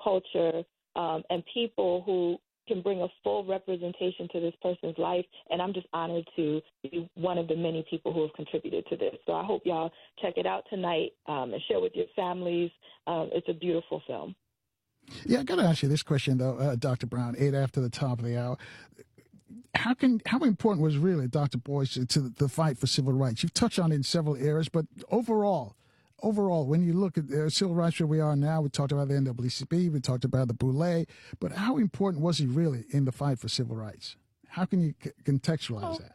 culture, and people who can bring a full representation to this person's life. And I'm just honored to be one of the many people who have contributed to this. So I hope y'all check it out tonight and share with your families. It's a beautiful film. Yeah, I got to ask you this question, though, Dr. Brown, 8 after the top of the hour. How important was really Dr. Boyce to the fight for civil rights? You've touched on it in several areas, but overall, when you look at civil rights where we are now, we talked about the NAACP, we talked about the Boulé, but how important was he really in the fight for civil rights? How can you contextualize that?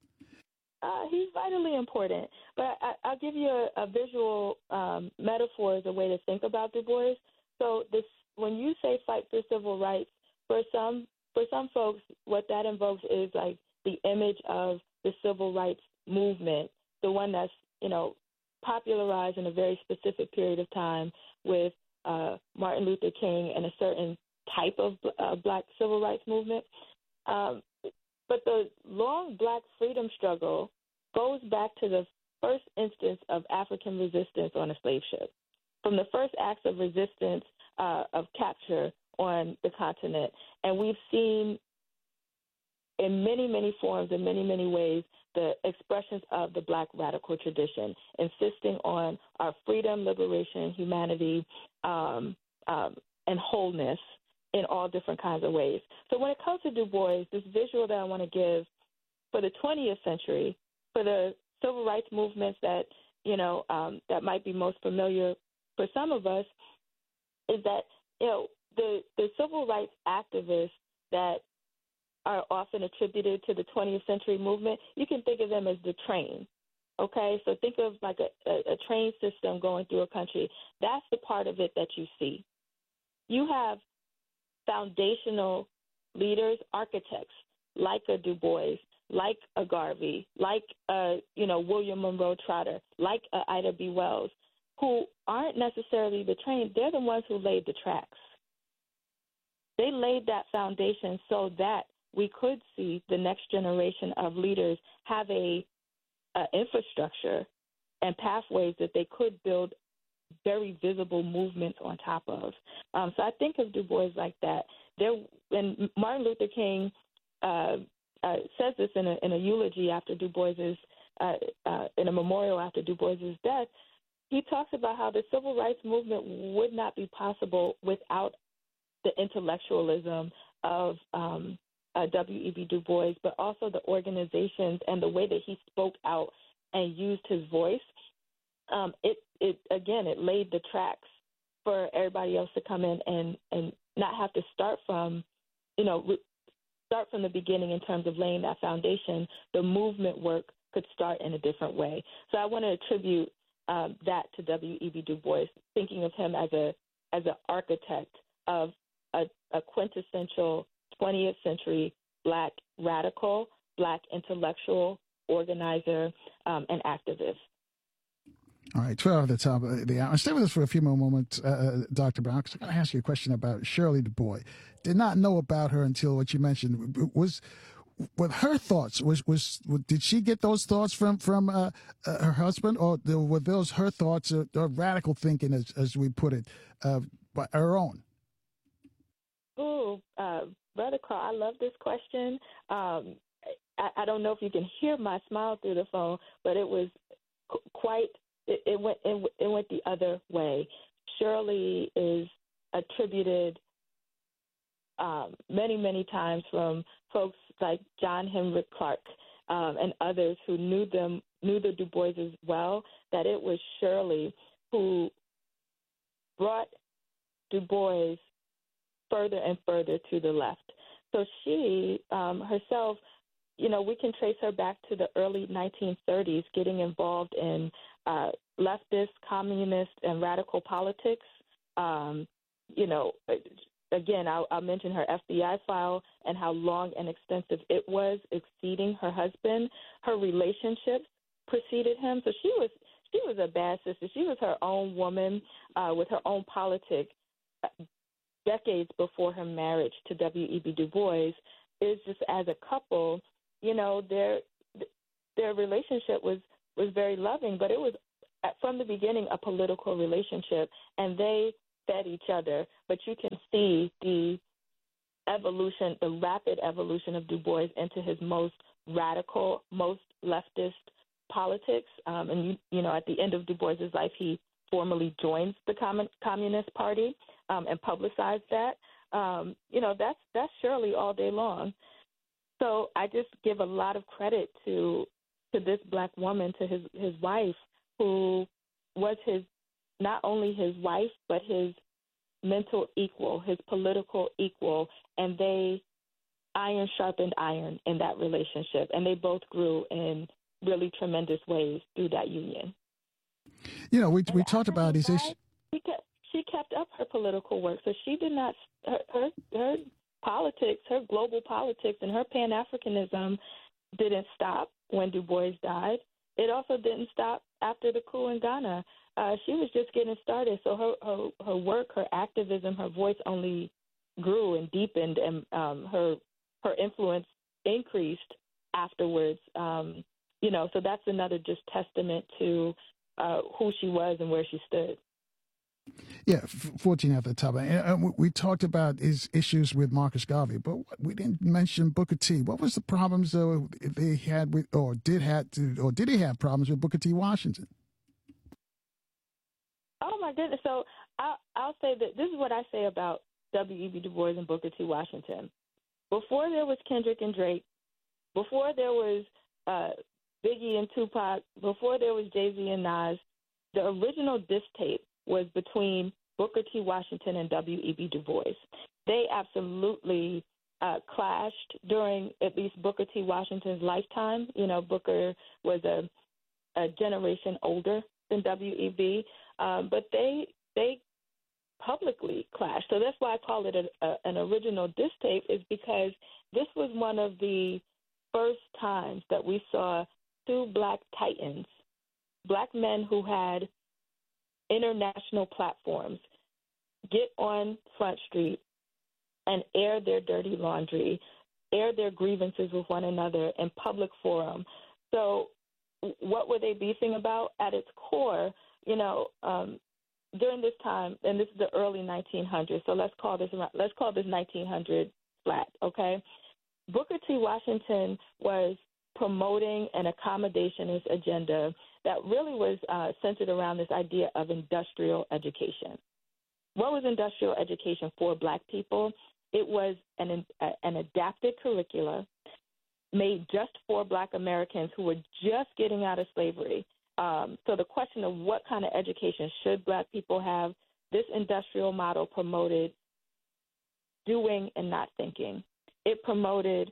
He's vitally important, but I'll give you a visual metaphor as a way to think about Du Bois. So when you say fight for civil rights, for some folks, what that invokes is like the image of the civil rights movement, the one that's, popularized in a very specific period of time with Martin Luther King and a certain type of black civil rights movement. But the long black freedom struggle goes back to the first instance of African resistance on a slave ship. From the first acts of resistance of capture on the continent. And we've seen in many, many forms, in many, many ways, the expressions of the black radical tradition, insisting on our freedom, liberation, humanity, and wholeness in all different kinds of ways. So when it comes to Du Bois, this visual that I want to give for the 20th century, for the civil rights movements that, that might be most familiar for some of us, is that, the civil rights activists that are often attributed to the 20th century movement, you can think of them as the train. Okay, so think of like a train system going through a country. That's the part of it that you see. You have foundational leaders, architects, like a Du Bois, like a Garvey, like William Monroe Trotter, like Ida B. Wells, who aren't necessarily the train. They're the ones who laid the tracks. They laid that foundation so that we could see the next generation of leaders have a infrastructure and pathways that they could build very visible movements on top of. So I think of Du Bois like that. And Martin Luther King says this in a eulogy after Du Bois's, in a memorial after Du Bois's death. He talks about how the civil rights movement would not be possible without the intellectualism of W.E.B. Du Bois, but also the organizations and the way that he spoke out and used his voice. It laid the tracks for everybody else to come in and not have to start from the beginning in terms of laying that foundation. The movement work could start in a different way. So I want to attribute that to W.E.B. Du Bois, thinking of him as an architect of a quintessential 20th century black radical, black intellectual, organizer, and activist. All right, 12 at the top of the hour. Stay with us for a few more moments, Dr. Brown, because I'm going to ask you a question about Shirley Du Bois. Did not know about her until what you mentioned. What her thoughts did she get those thoughts from her husband, or were those her thoughts or radical thinking, as we put it, by her own? Oh, Brother Carl, I love this question. I don't know if you can hear my smile through the phone, but it was quite. It went the other way. Shirley is attributed many times from folks like John Henrik Clarke and others who knew the Du Boises well, that it was Shirley who brought Du Bois further and further to the left. So she herself, we can trace her back to the early 1930s, getting involved in leftist, communist, and radical politics. Again, I'll mention her FBI file and how long and extensive it was, exceeding her husband. Her relationships preceded him. So she was a bad sister. She was her own woman with her own politics decades before her marriage to W.E.B. Du Bois. Is just as a couple, their relationship was very loving, but it was from the beginning a political relationship, and they fed each other. But you can see the evolution, the rapid evolution of Du Bois into his most radical, most leftist politics. And you know, at the end of Du Bois's life, he formally joins the Communist Party and publicized that. You know, that's Shirley all day long. So I just give a lot of credit to this black woman, to his wife, who was not only his wife, but his mental equal, his political equal, and they iron sharpened iron in that relationship, and they both grew in really tremendous ways through that union. You know, we talked about these issues. She kept up her political work, so she did not her politics, her global politics, and her Pan-Africanism didn't stop when Du Bois died. It also didn't stop after the coup in Ghana. She was just getting started, so her work, her activism, her voice only grew and deepened, and her influence increased afterwards. You know, so that's another just testament to who she was and where she stood. Yeah, 14 at the top. And we talked about his issues with Marcus Garvey, but we didn't mention Booker T. What was the problems they had with, or did he have problems with Booker T. Washington? Oh my goodness! So I'll say that this is what I say about W.E.B. Du Bois and Booker T. Washington. Before there was Kendrick and Drake, before there was Biggie and Tupac, before there was Jay-Z and Nas, the original diss tape was between Booker T. Washington and W.E.B. Du Bois. They absolutely clashed during at least Booker T. Washington's lifetime. You know, Booker was a generation older than W.E.B., but they publicly clashed. So that's why I call it an original diss tape, is because this was one of the first times that we saw two black titans, black men who had international platforms, get on Front Street and air their dirty laundry, air their grievances with one another in public forum. So what were they beefing about? At its core, you know, during this time, and this is the early 1900s, so let's call this 1900 flat, okay? Booker T. Washington was promoting an accommodationist agenda that really was centered around this idea of industrial education. What was industrial education for black people? It was an adapted curricula made just for black Americans who were just getting out of slavery. So the question of what kind of education should black people have, this industrial model promoted doing and not thinking. It promoted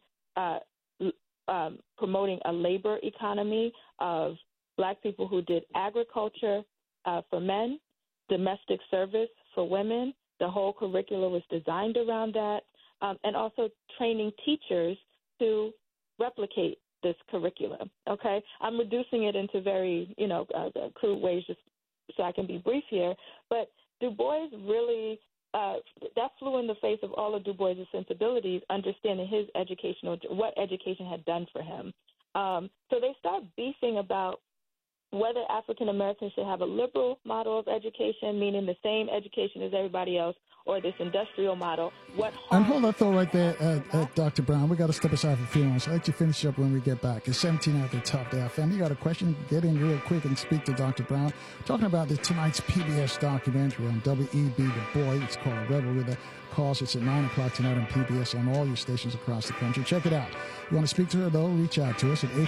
promoting a labor economy of black people who did agriculture for men, domestic service for women. The whole curricula was designed around that, and also training teachers to replicate this curriculum. Okay, I'm reducing it into very, crude ways just so I can be brief here. But Du Bois really that flew in the face of all of Du Bois' sensibilities, understanding what education had done for him. So they start beefing about whether African Americans should have a liberal model of education, meaning the same education as everybody else, or this industrial model. And hold that thought right there, Dr. Brown. We got to step aside for a few minutes. I'll let you finish up when we get back. It's 17 at the top there. Family, you got a question? Get in real quick and speak to Dr. Brown. Talking about tonight's PBS documentary on W.E.B. Du Bois. It's called Rebel with a Cause. It's at 9 o'clock tonight on PBS on all your stations across the country. Check it out. You want to speak to her, though, reach out to us at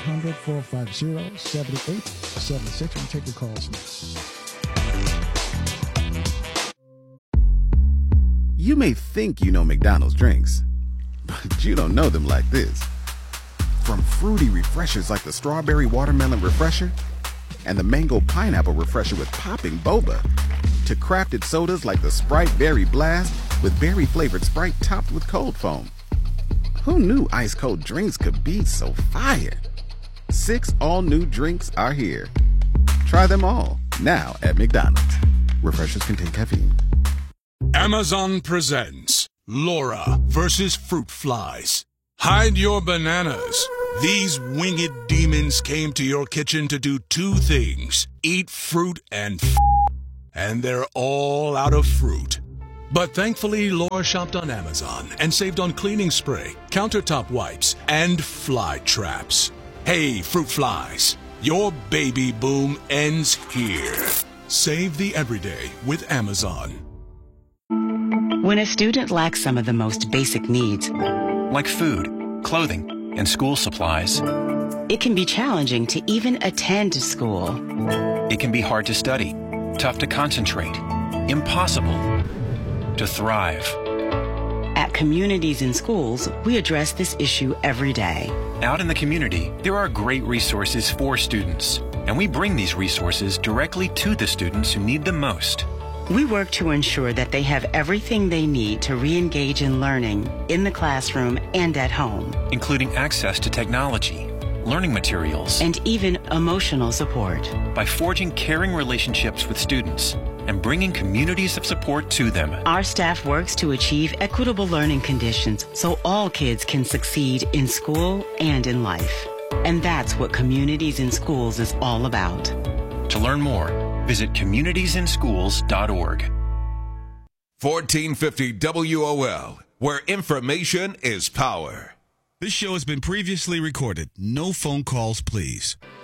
800-450-7876. We'll take your calls next. You may think you know McDonald's drinks, but you don't know them like this. From fruity refreshers like the Strawberry Watermelon Refresher and the Mango Pineapple Refresher with popping boba, to crafted sodas like the Sprite Berry Blast with berry-flavored Sprite topped with cold foam. Who knew ice-cold drinks could be so fire? 6 all-new drinks are here. Try them all, now at McDonald's. Refreshers contain caffeine. Amazon presents Laura versus Fruit Flies. Hide your bananas. These winged demons came to your kitchen to do 2 things: eat fruit and they're all out of fruit. But thankfully, Laura shopped on Amazon and saved on cleaning spray, countertop wipes, and fly traps. Hey, fruit flies, your baby boom ends here. Save the everyday with Amazon. When a student lacks some of the most basic needs, like food, clothing, and school supplies, it can be challenging to even attend school. It can be hard to study, tough to concentrate, impossible to thrive. At Communities in Schools, we address this issue every day. Out in the community, there are great resources for students, and we bring these resources directly to the students who need them most. We work to ensure that they have everything they need to re-engage in learning in the classroom and at home, including access to technology, learning materials, and even emotional support. By forging caring relationships with students and bringing communities of support to them, our staff works to achieve equitable learning conditions so all kids can succeed in school and in life. And that's what Communities in Schools is all about. To learn more, visit communitiesinschools.org. 1450 WOL, where information is power. This show has been previously recorded. No phone calls, please.